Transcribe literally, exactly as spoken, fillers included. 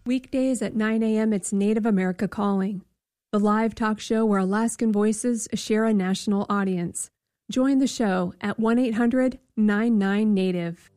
Weekdays at nine a.m. it's Native America Calling, the live talk show where Alaskan voices share a national audience. Join the show at one eight hundred nine nine native.